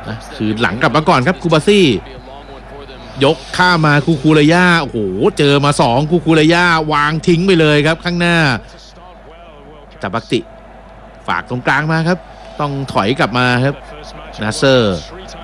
นะคือหลังกลับมาก่อนครับคูบาซี่ยกข้ามาคูเลย่าโอ้โหเจอมา2คูเลย่าวางทิ้งไปเลยครับข้างหน้าจับบักติฝากตรงกลางมาครับต้องถอยกลับมาครับนาเซอร์